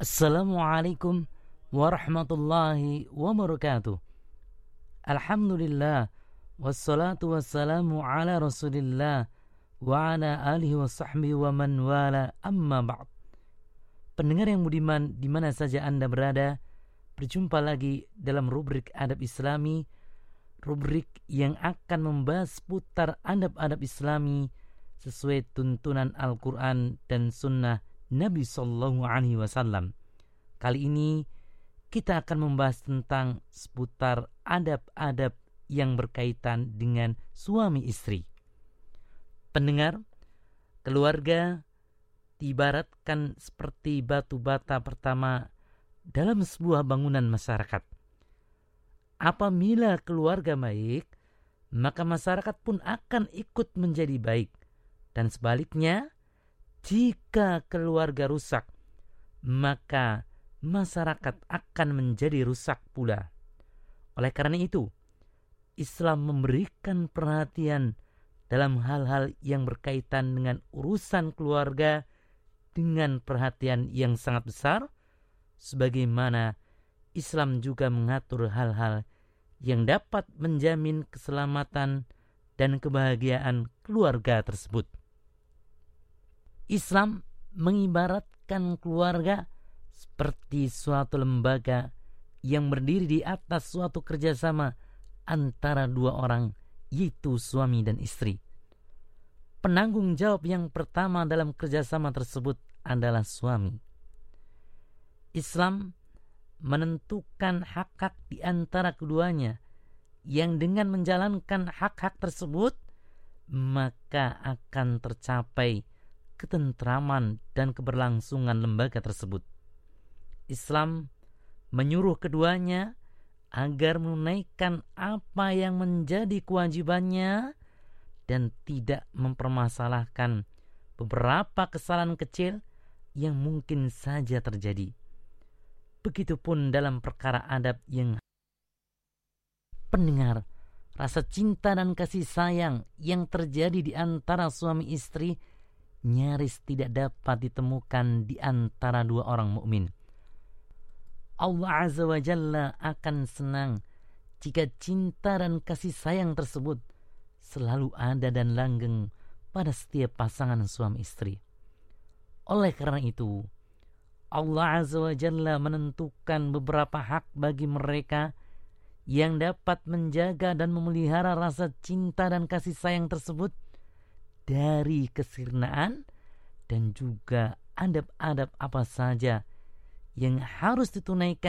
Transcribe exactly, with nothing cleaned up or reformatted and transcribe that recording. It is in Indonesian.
Assalamualaikum warahmatullahi wabarakatuh. Alhamdulillah, wassalatu wassalamu ala rasulillah wa ala alihi wa sahbihi wa man wala, amma ba'd. Pendengar yang budiman, di mana saja Anda berada, berjumpa lagi dalam rubrik Adab Islami, rubrik yang akan membahas putar adab-adab Islami sesuai tuntunan Al-Quran dan Sunnah Nabi Sallallahu Alaihi Wasallam. Kali ini kita akan membahas tentang seputar adab-adab yang berkaitan dengan suami istri. Pendengar, keluarga diibaratkan seperti batu bata pertama dalam sebuah bangunan masyarakat. Apabila keluarga baik, maka masyarakat pun akan ikut menjadi baik. Dan sebaliknya, jika keluarga rusak, maka masyarakat akan menjadi rusak pula. Oleh karena itu, Islam memberikan perhatian dalam hal-hal yang berkaitan dengan urusan keluarga dengan perhatian yang sangat besar, sebagaimana Islam juga mengatur hal-hal yang dapat menjamin keselamatan dan kebahagiaan keluarga tersebut. Islam mengibaratkan keluarga seperti suatu lembaga yang berdiri di atas suatu kerjasama antara dua orang, yaitu suami dan istri. Penanggung jawab yang pertama dalam kerjasama tersebut adalah suami. Islam menentukan hak-hak di antara keduanya, yang dengan menjalankan hak-hak tersebut maka akan tercapai ketentraman dan keberlangsungan lembaga tersebut. Islam menyuruh keduanya agar menunaikan apa yang menjadi kewajibannya dan tidak mempermasalahkan beberapa kesalahan kecil yang mungkin saja terjadi. Begitupun dalam perkara adab yang pendengar, rasa cinta dan kasih sayang yang terjadi di antara suami istri nyaris tidak dapat ditemukan di antara dua orang mukmin. Allah Azza wa Jalla akan senang jika cinta dan kasih sayang tersebut selalu ada dan langgeng pada setiap pasangan suami istri. Oleh karena itu, Allah Azza wa Jalla menentukan beberapa hak bagi mereka yang dapat menjaga dan memelihara rasa cinta dan kasih sayang tersebut dari kesirnaan, dan juga adab-adab apa saja yang harus ditunaikan